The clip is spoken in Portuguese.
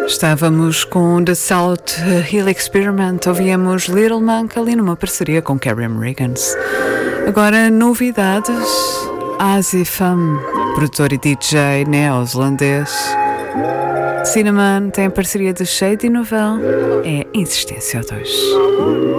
Estávamos com The South Hill Experiment, ouvíamos Little Monk ali numa parceria com Carrie Riggins. Agora, novidades. Azifam, produtor e DJ neozelandês. Cinnamon tem a parceria de Shady Novel. É Insistência 2.